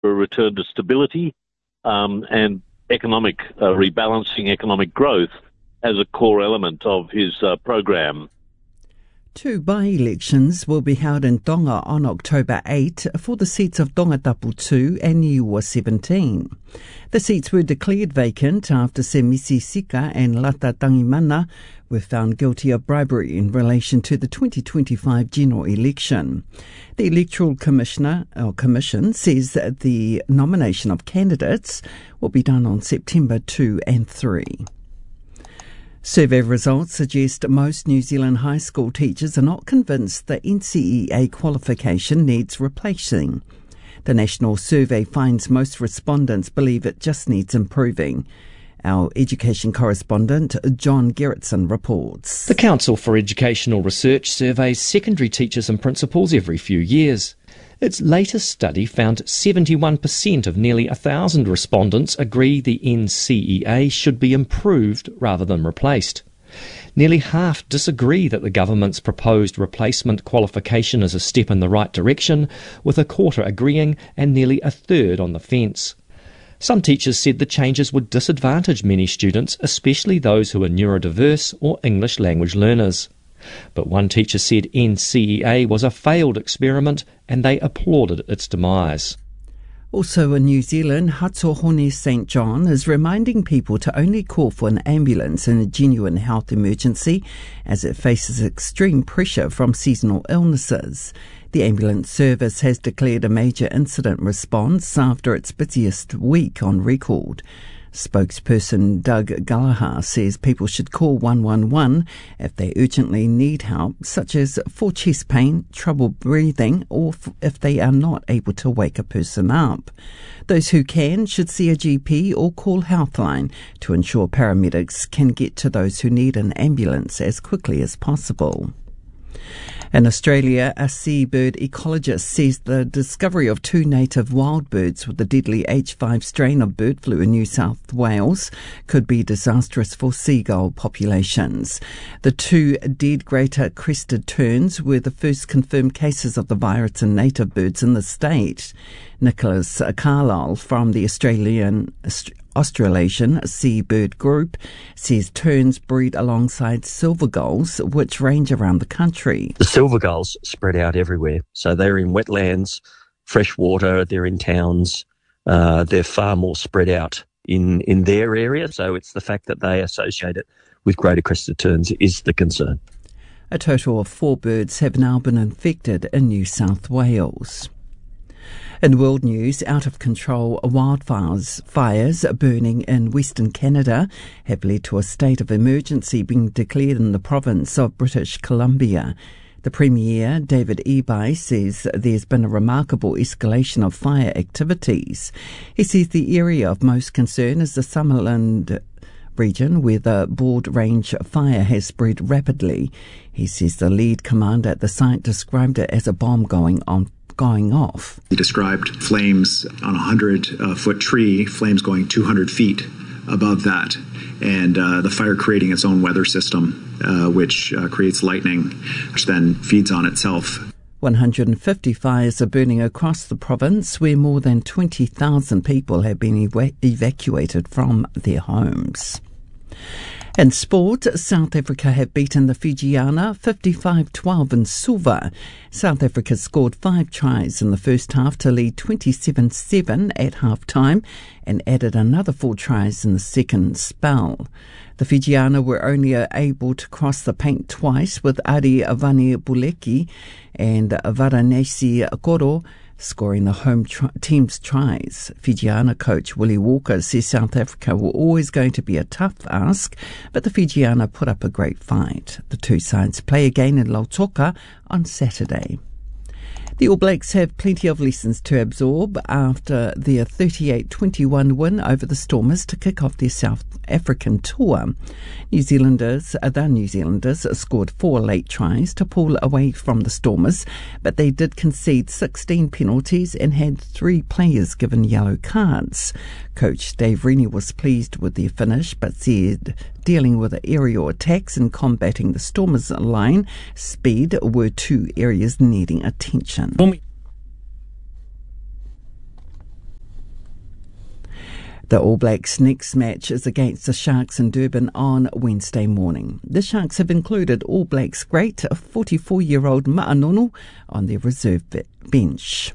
a return to stability and economic rebalancing, economic growth as a core element of his program. 2 by-elections will be held in Tonga on October 8 for the seats of Tongatapu 2 and Niua 17. The seats were declared vacant after Semisi Sika and Lata Tangimana were found guilty of bribery in relation to the 2025 general election. The Electoral Commission says that the nomination of candidates will be done on September 2 and 3. Survey results suggest most New Zealand high school teachers are not convinced the NCEA qualification needs replacing. The national survey finds most respondents believe it just needs improving. Our education correspondent, John Gerritsen, reports. The Council for Educational Research surveys secondary teachers and principals every few years. Its latest study found 71% of nearly 1,000 respondents agree the NCEA should be improved rather than replaced. Nearly half disagree that the government's proposed replacement qualification is a step in the right direction, with a quarter agreeing and nearly a third on the fence. Some teachers said the changes would disadvantage many students, especially those who are neurodiverse or English language learners. But one teacher said NCEA was a failed experiment and they applauded its demise. Also in New Zealand, Hatsuhone St John is reminding people to only call for an ambulance in a genuine health emergency as it faces extreme pressure from seasonal illnesses. The ambulance service has declared a major incident response after its busiest week on record. Spokesperson Doug Gallagher says people should call 111 if they urgently need help, such as for chest pain, trouble breathing, or if they are not able to wake a person up. Those who can should see a GP or call Healthline to ensure paramedics can get to those who need an ambulance as quickly as possible. In Australia, a seabird ecologist says the discovery of 2 native wild birds with the deadly H5 strain of bird flu in New South Wales could be disastrous for seagull populations. The 2 dead greater crested terns were the first confirmed cases of the virus in native birds in the state. Nicholas Carlisle from the Australasian Seabird Group says terns breed alongside silver gulls, which range around the country. The silver gulls spread out everywhere. So they're in wetlands, fresh water, they're in towns. They're far more spread out in their area. So it's the fact that they associate it with greater crested terns is the concern. A total of 4 birds have now been infected in New South Wales. In world news, out-of-control fires burning in Western Canada have led to a state of emergency being declared in the province of British Columbia. The Premier, David Eby, says there's been a remarkable escalation of fire activities. He says the area of most concern is the Summerland region where the Broad Range fire has spread rapidly. He says the lead commander at the site described it as a bomb going off. He described flames on a 100-foot tree, flames going 200 feet above that, and the fire creating its own weather system, which creates lightning, which then feeds on itself. 150 fires are burning across the province, where more than 20,000 people have been evacuated from their homes. In sport, South Africa have beaten the Fijiana 55-12 in Suva. South Africa scored 5 tries in the first half to lead 27-7 at half-time and added another 4 tries in the second spell. The Fijiana were only able to cross the paint twice, with Ari Avani Buleki and Varanasi Koro scoring the home team's tries. Fijiana coach Willie Walker says South Africa were always going to be a tough ask, but the Fijiana put up a great fight. The 2 sides play again in Lautoka on Saturday. The All Blacks have plenty of lessons to absorb after their 38-21 win over the Stormers to kick off their South African tour. The New Zealanders scored 4 late tries to pull away from the Stormers, but they did concede 16 penalties and had 3 players given yellow cards. Coach Dave Rennie was pleased with their finish, but said dealing with aerial attacks and combating the Stormers' line speed were 2 areas needing attention. The All Blacks' next match is against the Sharks in Durban on Wednesday morning. The Sharks have included All Blacks great 44-year-old Ma'anono on their reserve bench.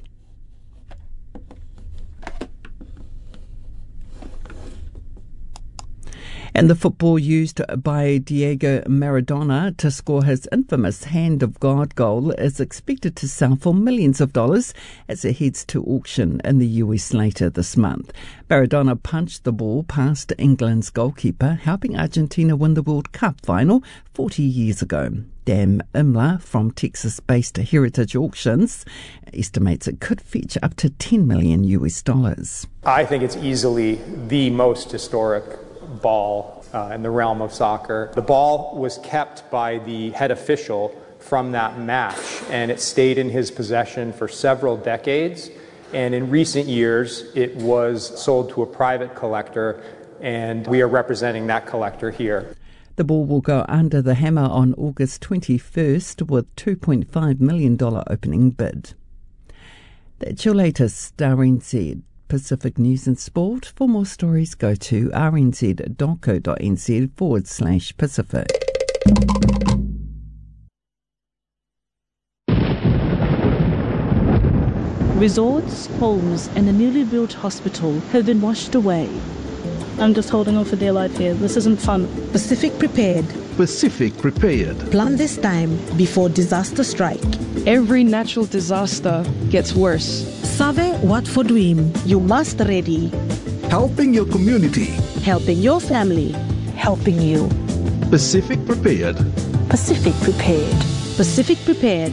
And the football used by Diego Maradona to score his infamous Hand of God goal is expected to sell for millions of dollars as it heads to auction in the US later this month. Maradona punched the ball past England's goalkeeper, helping Argentina win the World Cup final 40 years ago. Dan Imler from Texas-based Heritage Auctions estimates it could fetch up to $10 million US. I think it's easily the most historic ball in the realm of soccer. The ball was kept by the head official from that match, and it stayed in his possession for several decades. And in recent years, it was sold to a private collector, and we are representing that collector here. The ball will go under the hammer on August 21st with $2.5 million opening bid. That's your latest RNZ Pacific News and Sport. For more stories, go to rnz.co.nz/Pacific. Resorts, homes and a newly built hospital have been washed away. I'm just holding on for dear life here. This isn't fun. Pacific Prepared. Pacific Prepared. Plan this time before disaster strike. Every natural disaster gets worse. Save what for dream. You must ready. Helping your community. Helping your family. Helping you. Pacific Prepared. Pacific Prepared. Pacific Prepared.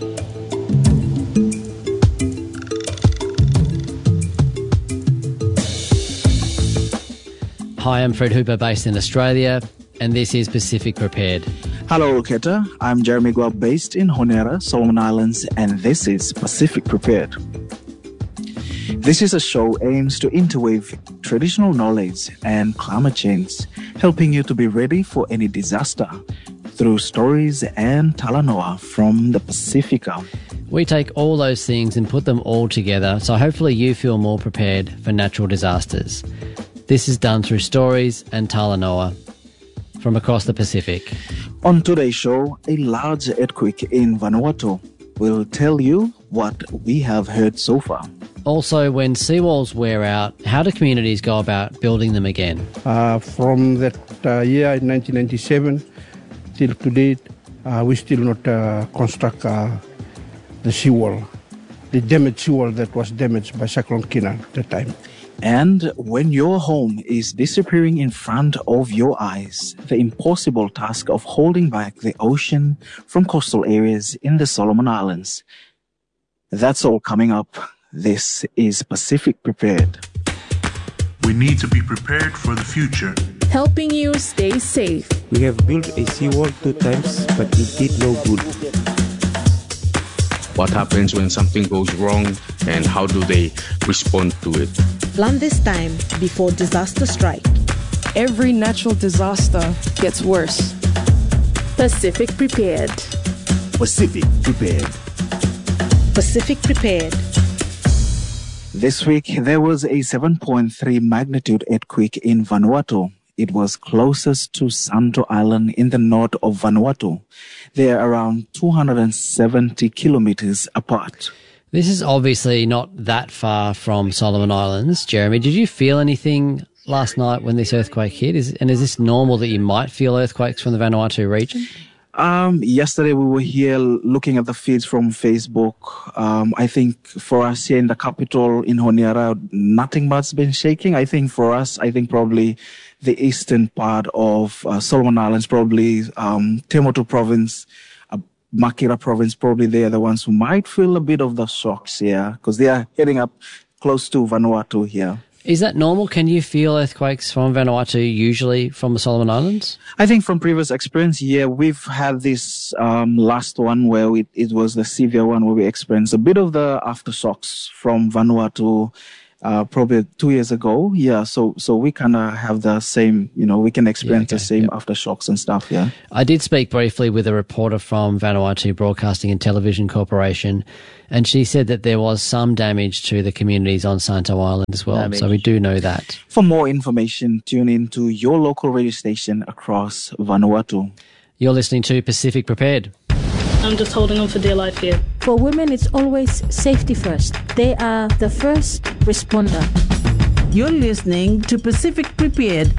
Hi, I'm Fred Hooper based in Australia, and this is Pacific Prepared. Hello, Ruketa. I'm Jeremy Guab based in Honiara, Solomon Islands, and this is Pacific Prepared. This is a show aims to interweave traditional knowledge and climate change, helping you to be ready for any disaster through stories and talanoa from the Pacifica. We take all those things and put them all together, so hopefully you feel more prepared for natural disasters. This is done through stories and talanoa from across the Pacific. On today's show, a large earthquake in Vanuatu will tell you what we have heard so far. Also, when seawalls wear out, how do communities go about building them again? From that year in 1997 till today, we still not construct the seawall, the damaged seawall that was damaged by Cyclone Kina at the time. And when your home is disappearing in front of your eyes, the impossible task of holding back the ocean from coastal areas in the Solomon Islands. That's all coming up. This is Pacific Prepared. We need to be prepared for the future. Helping you stay safe. We have built a seawall 2 times, but it did no good. What happens when something goes wrong and how do they respond to it? Plan this time before disaster strike. Every natural disaster gets worse. Pacific Prepared. Pacific Prepared. Pacific Prepared. This week, there was a 7.3 magnitude earthquake in Vanuatu. It was closest to Santo Island in the north of Vanuatu. They are around 270 kilometers apart. This is obviously not that far from Solomon Islands. Jeremy, did you feel anything last night when this earthquake hit? Is this normal that you might feel earthquakes from the Vanuatu region? Yesterday we were here looking at the feeds from Facebook. I think for us here in the capital in Honiara, nothing much's been shaking. I think for us, probably the eastern part of Solomon Islands, probably Temotu province, Makira province, probably they are the ones who might feel a bit of the shocks here because they are heading up close to Vanuatu here. Is that normal? Can you feel earthquakes from Vanuatu usually from the Solomon Islands? I think from previous experience, yeah, we've had this last one where it was the severe one where we experienced a bit of the aftershocks from Vanuatu. probably 2 years ago. Yeah, so we kind of have the same, we can experience the same aftershocks and stuff, yeah. I did speak briefly with a reporter from Vanuatu Broadcasting and Television Corporation, and she said that there was some damage to the communities on Santo Island as well, so we do know that. For more information, tune in to your local radio station across Vanuatu. You're listening to Pacific Prepared. I'm just holding on for dear life here. For women, it's always safety first. They are the first responder. You're listening to Pacific Prepared.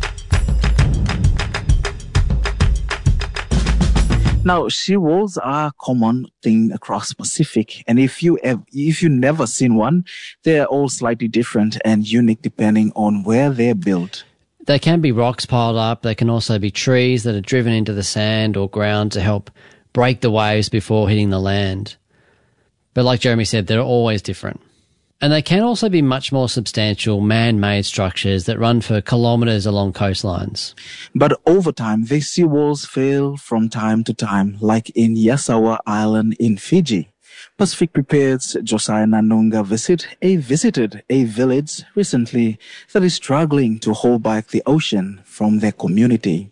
Now, sea walls are a common thing across Pacific, and if you never seen one, they're all slightly different and unique depending on where they're built. They can be rocks piled up. They can also be trees that are driven into the sand or ground to help break the waves before hitting the land. But like Jeremy said, they're always different. And they can also be much more substantial man-made structures that run for kilometres along coastlines. But over time, these seawalls fail from time to time, like in Yasawa Island in Fiji. Pacific Prepared's Josiah Nanunga visited a village recently that is struggling to hold back the ocean from their community.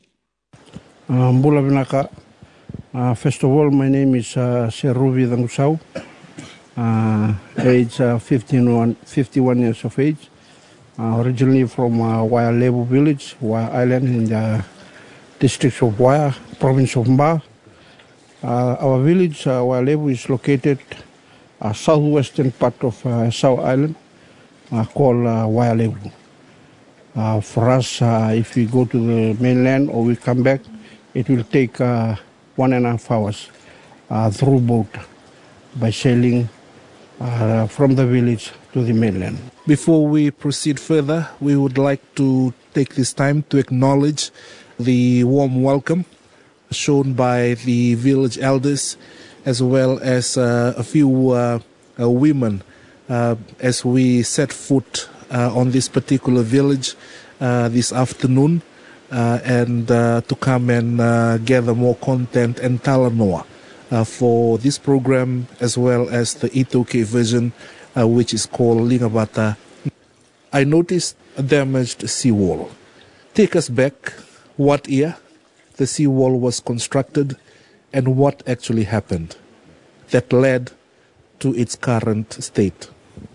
First of all, my name is Seruvi Dangusau, age 51 years of age, originally from Waialevu village, Waia Island in the district of Waia, province of Mba. Our village, Waialevu, is located southwestern part of South Island, called Waialevu. For us, if we go to the mainland or we come back, it will take 1.5 hours through boat by sailing from the village to the mainland. Before we proceed further, we would like to take this time to acknowledge the warm welcome shown by the village elders as well as a few women as we set foot on this particular village this afternoon. And to come and gather more content and talanoa for this program as well as the Itoke version, which is called Lingabata. I noticed a damaged seawall. Take us back, what year the seawall was constructed and what actually happened that led to its current state.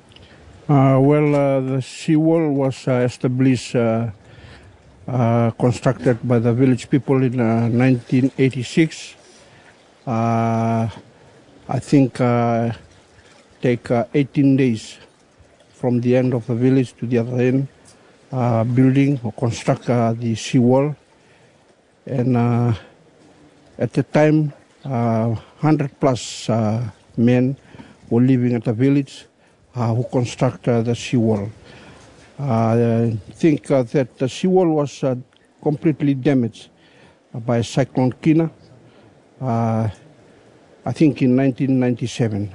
The seawall was established constructed by the village people in 1986. I think take 18 days from the end of the village to the other end, building or construct the seawall. And at the time, 100 plus men were living at the village who constructed the seawall. I think that the seawall was completely damaged by Cyclone Kina, I think in 1997.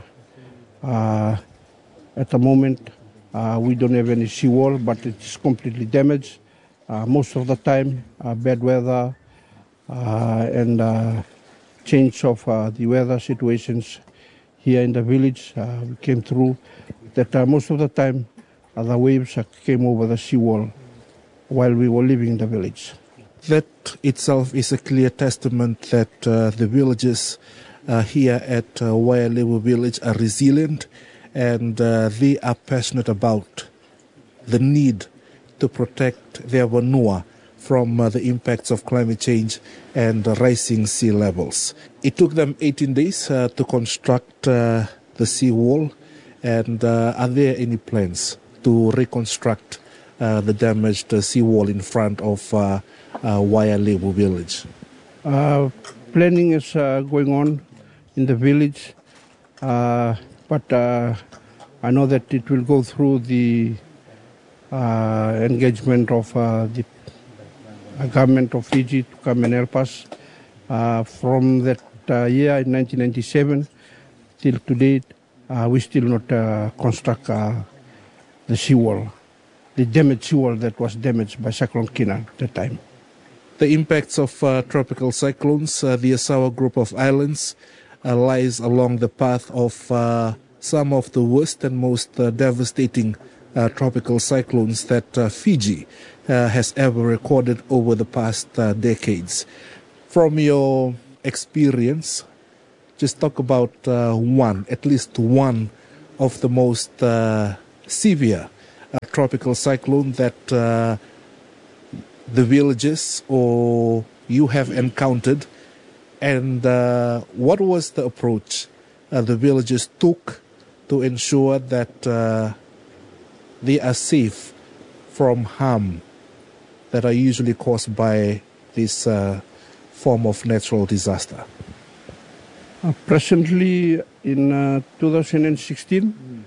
At the moment, we don't have any seawall, but it's completely damaged. Most of the time, bad weather and change of the weather situations here in the village, we came through that most of the time, the waves came over the seawall while we were living in the village. That itself is a clear testament that the villagers here at Waialevu village are resilient and they are passionate about the need to protect their vanua from the impacts of climate change and rising sea levels. It took them 18 days to construct the seawall, and are there any plans to reconstruct the damaged seawall in front of Waialevu village? Planning is going on in the village, but I know that it will go through the engagement of the government of Fiji to come and help us. From that year in 1997 till to date, we still not construct the seawall, the damaged seawall that was damaged by Cyclone Kina at the time. The impacts of tropical cyclones, the Asawa group of islands, lies along the path of some of the worst and most devastating tropical cyclones that Fiji has ever recorded over the past decades. From your experience, just talk about at least one of the most severe tropical cyclone that the villages or you have encountered, and what was the approach the villages took to ensure that they are safe from harm that are usually caused by this form of natural disaster? Presently, in 2016,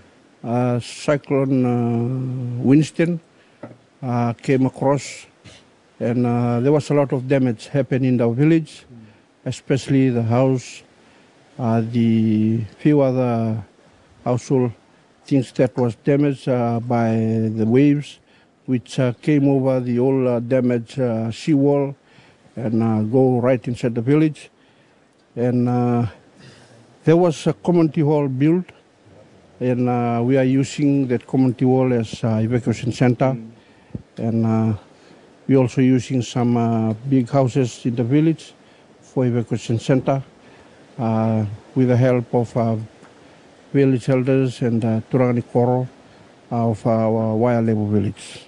Cyclone Winston came across, and there was a lot of damage happening in the village, especially the house, the few other household things that was damaged by the waves, which came over the old damaged seawall and go right inside the village. And there was a community hall built, and we are using that community hall as evacuation center. And we're also using some big houses in the village for evacuation center with the help of village elders and Turangani Koro of our Waialevu village.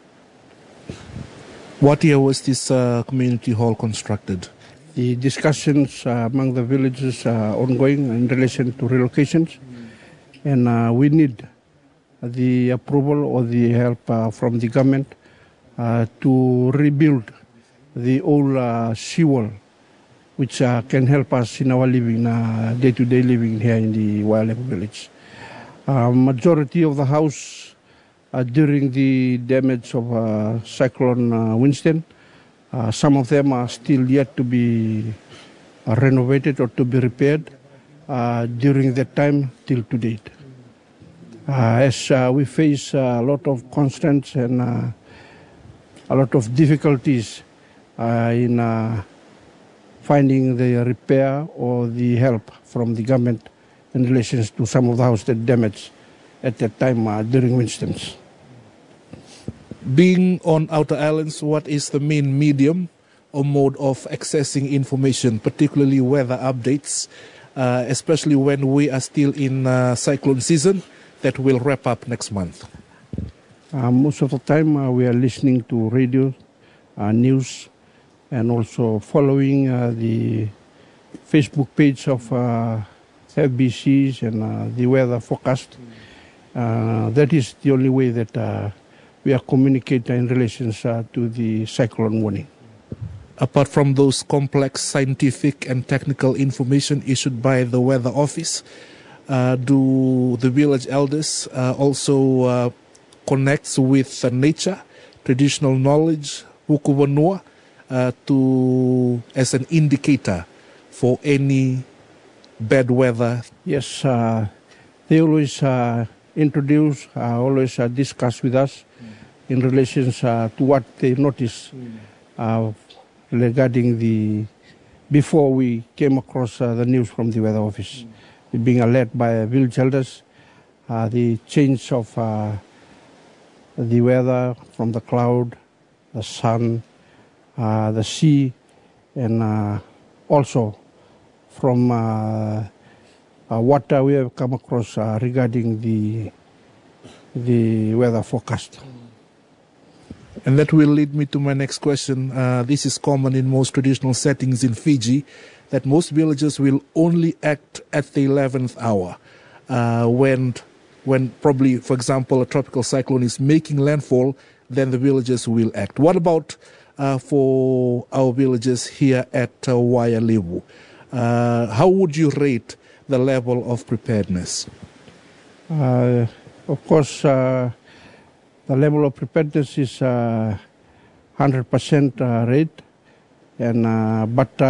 What year was this community hall constructed? The discussions among the villages are ongoing in relation to relocations, and we need the approval or the help from the government to rebuild the old seawall, which can help us in our living, day-to-day living here in the Waialevu village. Majority of the house during the damage of Cyclone Winston, some of them are still yet to be renovated or to be repaired during that time till to date. As we face a lot of constraints and a lot of difficulties in finding the repair or the help from the government in relation to some of the houses that damaged at that time during Winston's. Being on outer islands, what is the main medium or mode of accessing information, particularly weather updates, especially when we are still in cyclone season that will wrap up next month? Most of the time we are listening to radio, news, and also following the Facebook page of FBCs and the weather forecast. That is the only way that we are communicating in relation to the cyclone warning. Apart from those complex scientific and technical information issued by the weather office, do the village elders also connect with nature, traditional knowledge, huku vanua, as an indicator for any bad weather? Yes, they always introduce, always discuss with us in relation to what they notice regarding before we came across the news from the weather office. Being alert by village elders, the change of the weather from the cloud, the sun, the sea, and also from what we have come across regarding the weather forecast. And that will lead me to my next question. This is common in most traditional settings in Fiji, that most villagers will only act at the 11th hour when probably, for example, a tropical cyclone is making landfall, then the villagers will act. What about for our villagers here at Waialevu? How would you rate the level of preparedness? Of course, the level of preparedness is 100% rate, and but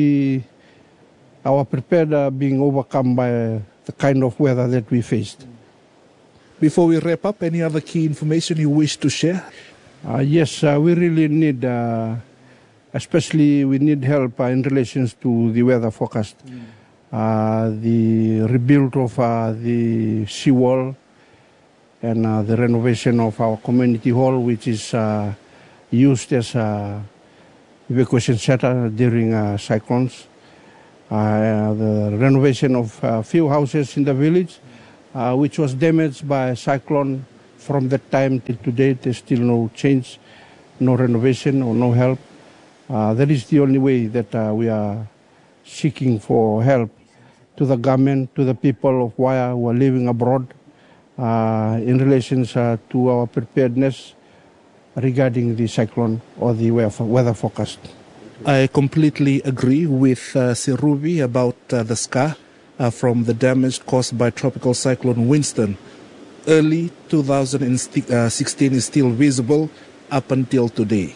our prepared being overcome by the kind of weather that we faced. Before we wrap up, any other key information you wish to share? Yes, we really need, especially we need help in relation to the weather forecast. The rebuild of the seawall, and the renovation of our community hall, which is used as a evacuation center during cyclones. The renovation of a few houses in the village, which was damaged by a cyclone. From that time till today, there's still no change, no renovation or no help. That is the only way that we are seeking for help to the government, to the people of Wai'a who are living abroad, in relation to our preparedness regarding the cyclone or the weather forecast. I completely agree with Sirubi about the scar from the damage caused by Tropical Cyclone Winston. Early 2016 is still visible up until today.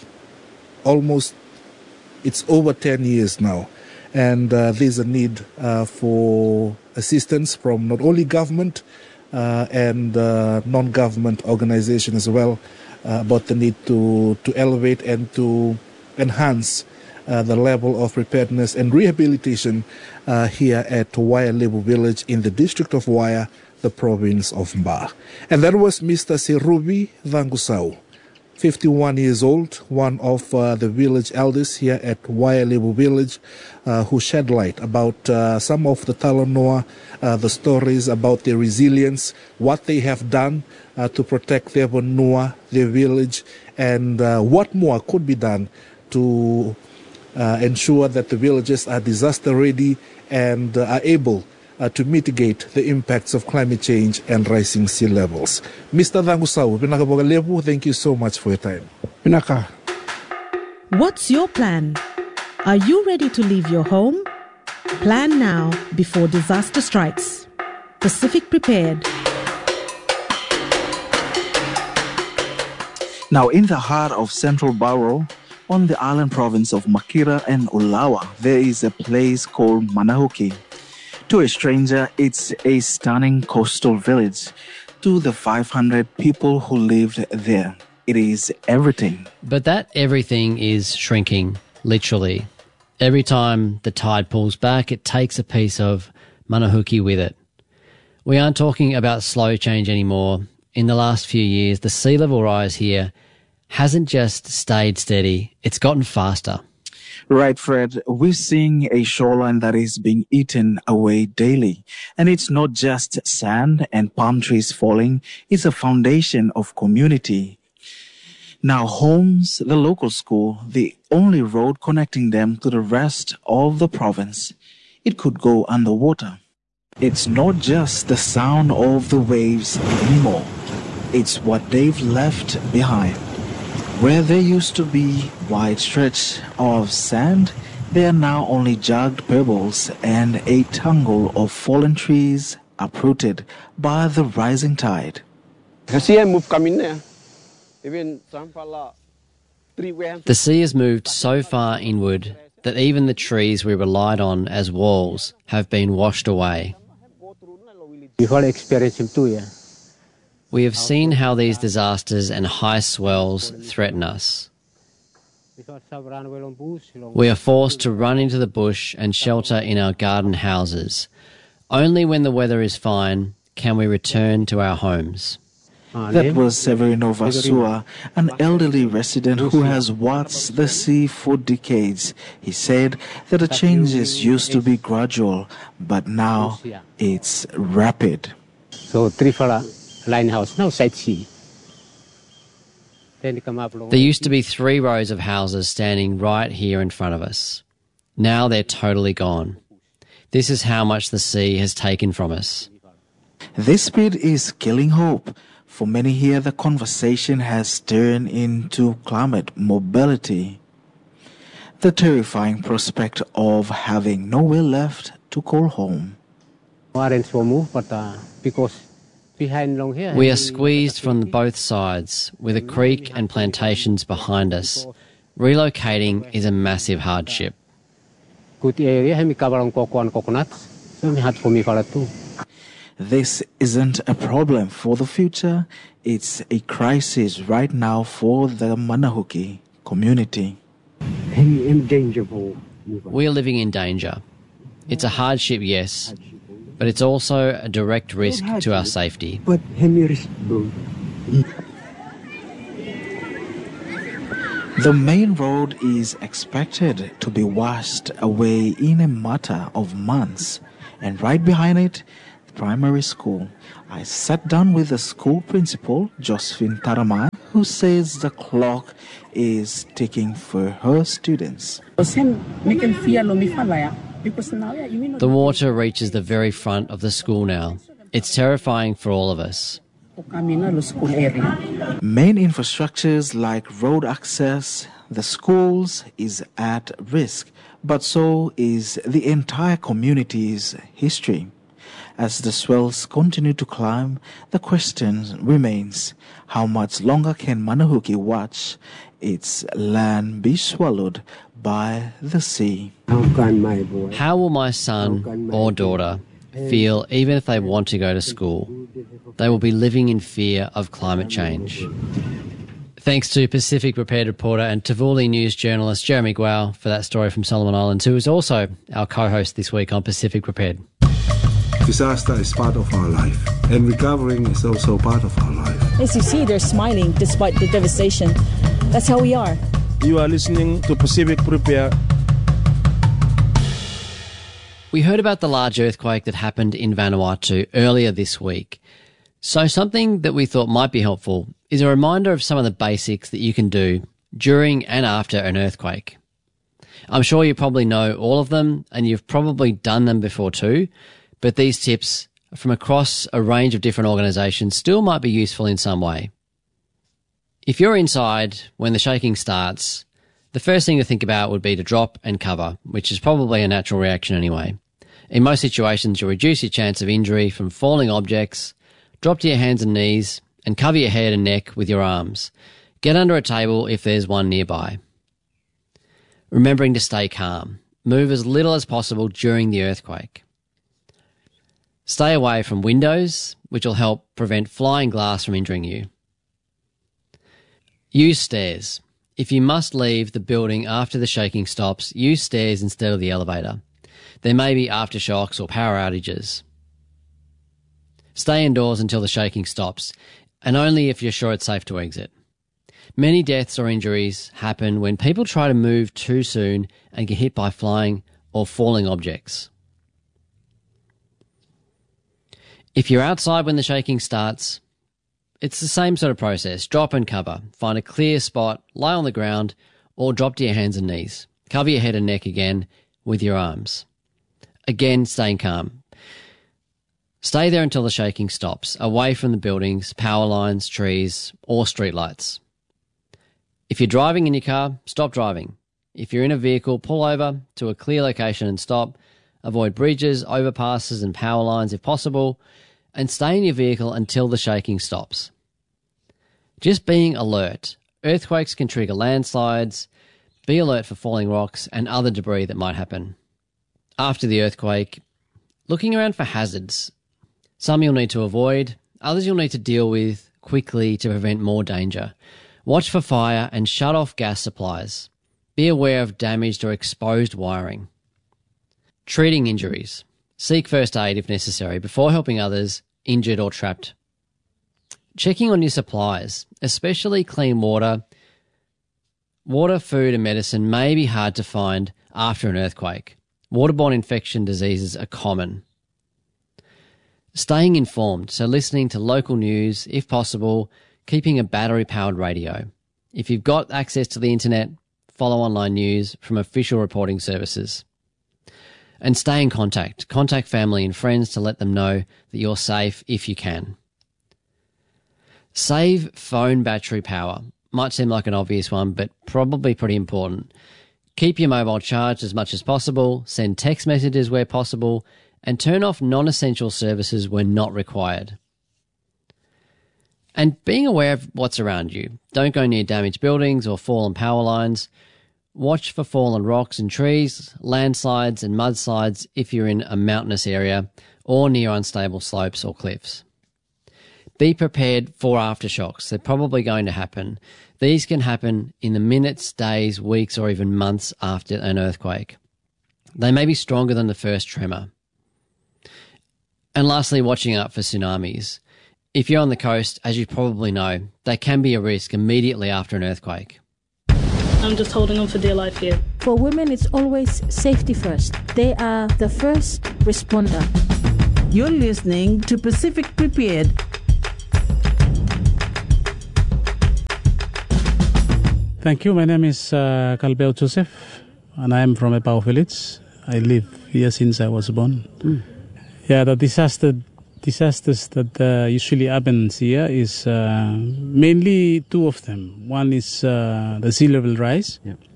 It's over 10 years now. And there's a need for assistance from not only government and non-government organizations as well, about the need to elevate and to enhance the level of preparedness and rehabilitation here at Wai'a Lebu Village in the district of Wai'a, the province of Mba. And that was Mr. Sirubi Vangusau, 51 years old, one of the village elders here at Wai'a Lebu Village, who shed light about some of the Talanoa, the stories about their resilience, what they have done to protect their Vanua, their village, and what more could be done to ensure that the villages are disaster ready and are able to mitigate the impacts of climate change and rising sea levels. Mr. Vangusau, Pinaka Lebu, thank you so much for your time. Pinaka. What's your plan? Are you ready to leave your home? Plan now before disaster strikes. Pacific Prepared. Now, in the heart of Central Barrow, on the island province of Makira and Ulawa, there is a place called Manahuki. To a stranger, it's a stunning coastal village. To the 500 people who lived there, it is everything. But that everything is shrinking, literally. Every time the tide pulls back, it takes a piece of Manahuki with it. We aren't talking about slow change anymore. In the last few years, the sea level rise here hasn't just stayed steady, it's gotten faster. Right, Fred. We're seeing a shoreline that is being eaten away daily. And it's not just sand and palm trees falling. It's a foundation of community. Now, homes, the local school, the only road connecting them to the rest of the province, it could go underwater. It's not just the sound of the waves anymore. It's what they've left behind. Where there used to be wide stretch of sand, there are now only jagged pebbles and a tangle of fallen trees uprooted by the rising tide. The sea has moved so far inward that even the trees we relied on as walls have been washed away. We have seen how these disasters and high swells threaten us. We are forced to run into the bush and shelter in our garden houses. Only when the weather is fine can we return to our homes. That was Severino Vasua, an elderly resident who has watched the sea for decades. He said that the changes used to be gradual, but now it's rapid. So Trifala Linehouse, now side sea. There used to be 3 rows of houses standing right here in front of us. Now they're totally gone. This is how much the sea has taken from us. This speed is killing hope. For many here, the conversation has turned into climate mobility. The terrifying prospect of having nowhere left to call home. We are squeezed from both sides, with a creek and plantations behind us. Relocating is a massive hardship. This isn't a problem for the future. It's a crisis right now for the Manahuki community. We are living in danger. It's a hardship, yes, but it's also a direct risk to our safety. The main road is expected to be washed away in a matter of months, and right behind it, the primary school. I sat down with the school principal, Josephine Taraman, who says the clock is ticking for her students. The water reaches the very front of the school now. It's terrifying for all of us. Main infrastructures like road access, the schools is at risk, but so is the entire community's history. As the swells continue to climb, the question remains, how much longer can Manahuki watch its land be swallowed by the sea? How will my son or daughter feel even if they want to go to school? They will be living in fear of climate change. Thanks to Pacific Prepared reporter and Tavuli News journalist Jeremy Guo for that story from Solomon Islands, who is also our co-host this week on Pacific Prepared. Disaster is part of our life, and recovering is also part of our life. As you see, they're smiling despite the devastation. That's how we are. You are listening to Pacific Prepared. We heard about the large earthquake that happened in Vanuatu earlier this week. So something that we thought might be helpful is a reminder of some of the basics that you can do during and after an earthquake. I'm sure you probably know all of them, and you've probably done them before too, but these tips from across a range of different organisations still might be useful in some way. If you're inside when the shaking starts, the first thing to think about would be to drop and cover, which is probably a natural reaction anyway. In most situations, you'll reduce your chance of injury from falling objects, drop to your hands and knees, and cover your head and neck with your arms. Get under a table if there's one nearby. Remembering to stay calm. Move as little as possible during the earthquake. Stay away from windows, which will help prevent flying glass from injuring you. Use stairs. If you must leave the building after the shaking stops, use stairs instead of the elevator. There may be aftershocks or power outages. Stay indoors until the shaking stops, and only if you're sure it's safe to exit. Many deaths or injuries happen when people try to move too soon and get hit by flying or falling objects. If you're outside when the shaking starts, it's the same sort of process. Drop and cover. Find a clear spot, lie on the ground, or drop to your hands and knees. Cover your head and neck again with your arms. Again, staying calm. Stay there until the shaking stops, away from the buildings, power lines, trees, or street lights. If you're driving in your car, stop driving. If you're in a vehicle, pull over to a clear location and stop. Avoid bridges, overpasses, and power lines if possible, and stay in your vehicle until the shaking stops. Just being alert. Earthquakes can trigger landslides. Be alert for falling rocks and other debris that might happen. After the earthquake, looking around for hazards. Some you'll need to avoid, others you'll need to deal with quickly to prevent more danger. Watch for fire and shut off gas supplies. Be aware of damaged or exposed wiring. Treating injuries. Seek first aid if necessary before helping others injured or trapped. Checking on your supplies, especially clean water. Water, food and medicine may be hard to find after an earthquake. Waterborne infection diseases are common. Staying informed, so listening to local news, if possible, keeping a battery-powered radio. If you've got access to the internet, follow online news from official reporting services. And stay in contact. Contact family and friends to let them know that you're safe if you can. Save phone battery power. Might seem like an obvious one, but probably pretty important. Keep your mobile charged as much as possible, send text messages where possible, and turn off non-essential services when not required. And being aware of what's around you. Don't go near damaged buildings or fallen power lines. Watch for fallen rocks and trees, landslides and mudslides if you're in a mountainous area or near unstable slopes or cliffs. Be prepared for aftershocks. They're probably going to happen. These can happen in the minutes, days, weeks, or even months after an earthquake. They may be stronger than the first tremor. And lastly, watching out for tsunamis. If you're on the coast, as you probably know, they can be a risk immediately after an earthquake. I'm just holding on for dear life here. For women, it's always safety first. They are the first responder. You're listening to Pacific Prepared. Thank you. My name is Kalbeo Joseph, and I am from Epau village. I live here since I was born. Yeah, the disasters that usually happens here is mainly two of them. One is the sea level rise,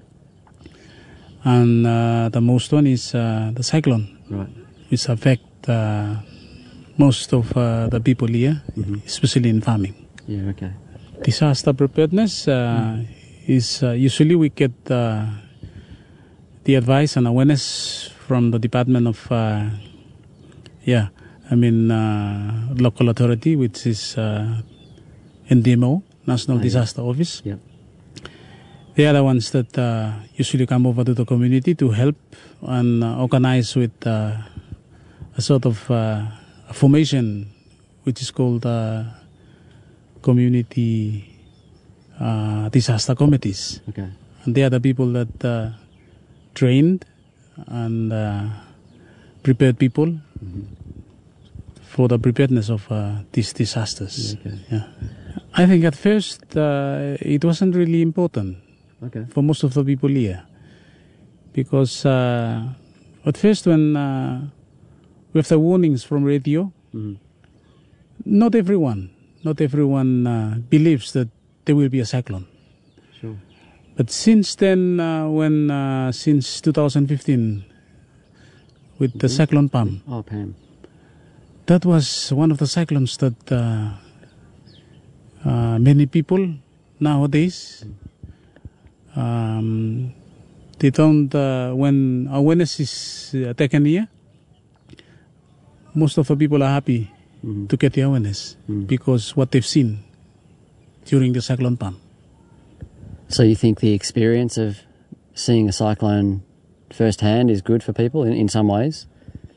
and the most one is the cyclone, which affect most of the people here, especially in farming. Yeah, okay. Disaster preparedness is usually we get the advice and awareness from the Department of local authority, which is NDMO, National Disaster Office. Yep. They are the ones that usually come over to the community to help and organize with a sort of a formation which is called community disaster committees. Okay. And they are the people that trained and prepared people for the preparedness of these disasters. Okay. Yeah. I think at first it wasn't really important for most of the people here, because at first when we have the warnings from radio, not everyone believes that there will be a cyclone. Sure. But since then, since 2015, with the cyclone Pam. Oh, Pam. That was one of the cyclones that many people nowadays, they don't, when awareness is taken here, most of the people are happy to get the awareness because what they've seen during the cyclone Pam. So you think the experience of seeing a cyclone firsthand is good for people in some ways?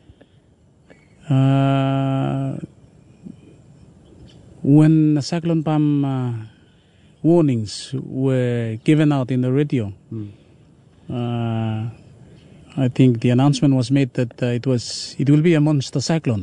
When the cyclone Pam warnings were given out in the radio, I think the announcement was made that it will be a monster cyclone,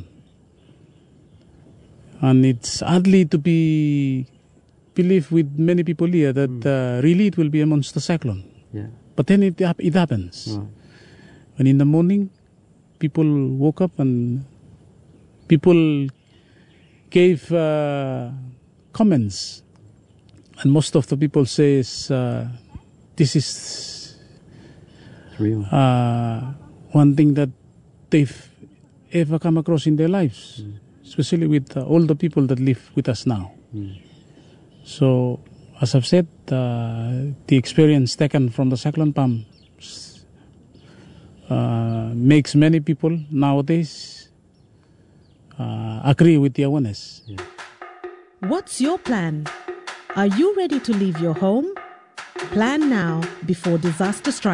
and it's hardly to be believed with many people here that really it will be a monster cyclone. Yeah. But then it happens. Right. When in the morning, people woke up and people gave comments, and most of the people says this is real. One thing that they've ever come across in their lives, especially with all the people that live with us now. So, as I've said, the experience taken from the cyclone Pam makes many people nowadays agree with the awareness. Yeah. What's your plan? Are you ready to leave your home? Plan now before disaster strikes.